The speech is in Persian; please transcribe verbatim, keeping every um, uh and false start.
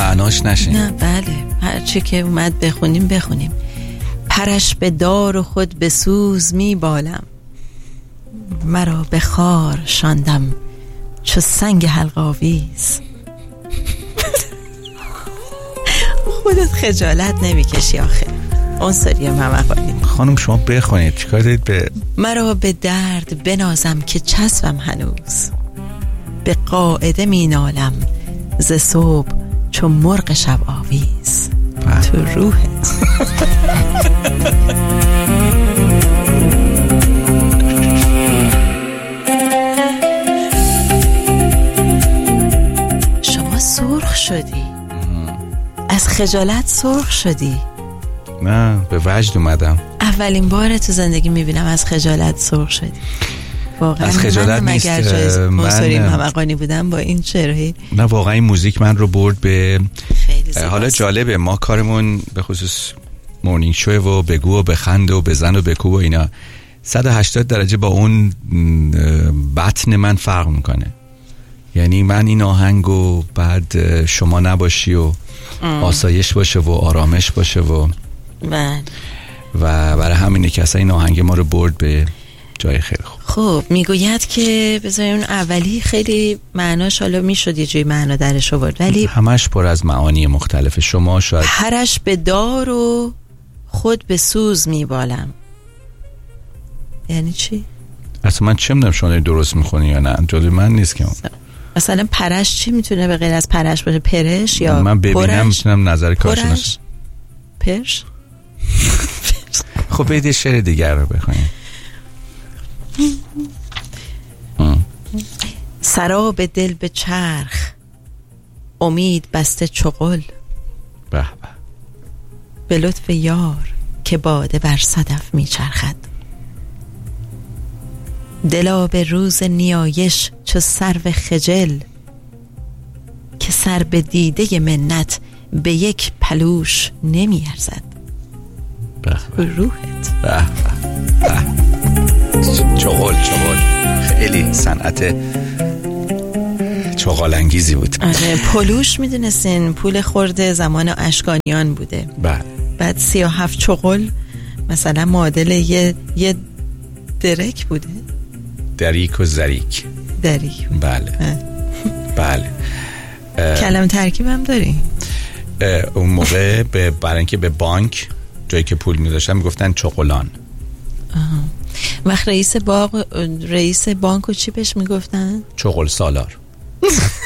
معناش نشه. نه بله، هر چی که اومد بخونیم بخونیم. پرش به دار و خود به سوز می بالم، مرا به خار شاندم چو سنگ حلقاویز. خودت خجالت نمیکشی آخه؟ اون سریه ممقانی. خانم شما بخونید، چیکار دارید به مرا به درد بنازم که چسبم هنوز، به قاعده می نالم ز صبح چو مرغ شب آویز. تو روحت. شما سرخ شدی، از خجالت سرخ شدی. نه به وجد اومدم. اولین بار تو زندگی میبینم از خجالت سرخ شدی. واقعا از خجالت من نیست. مگر جای موسوری من ممقانی بودم با این شعرهایی. نه واقعا این موزیک من رو برد به خیلی حالا جالبه. ما کارمون به خصوص مورنینگ شو و بگو و بخند و بزن و بکو و اینا صد و هشتاد درجه با اون بطن من فرق میکنه. یعنی من این آهنگو بعد شما نباشی و ام. آسایش باشه و آرامش باشه و بله، و برای همینه که اصلا این آهنگ ما رو برد به جای خیلی خوب. خب میگوید که بذاریم اون اولی خیلی معناش حالا میشد یه جوی معنا درش آورد، ولی همش پر از معانی مختلف. شما شاید پرش به دار و خود به سوز میبالم، یعنی چی؟ اصلا من چه میدونم شما داری درست میخونی یا نه، جلوی من نیست که مثلا پرش چی میتونه به غیر از پرش باشه؟ پرش یا من ببینم میتونم نظر کارشناس. پرش خب بید شعر دیگر رو بخونیم. سراب دل به چرخ، امید بسته چغل، به به به لطف یار که باده بر صدف میچرخد. دلا به روز نیایش چو سرو خجل، که سر به دیده منت به یک پلوش نمی ارزد. به روحت. به به چغل چغل خیلی صنعت چغال انگیزی بود. آره پلوش میدونستین پول خورده زمان اشکانیان بوده. بله. بعد سی و هفت چغل مثلا معادل یه یه درک بوده. دریک و زریک. دریک. بله. بله. کلمه ترکیب هم داری؟ اون موقع به برای اینکه به بانک جایی که پول می‌ذاشتن میگفتن چغلان. آها. وقت رئیس باغ رئیس بانکو چی بهش میگفتن؟ چغل سالار.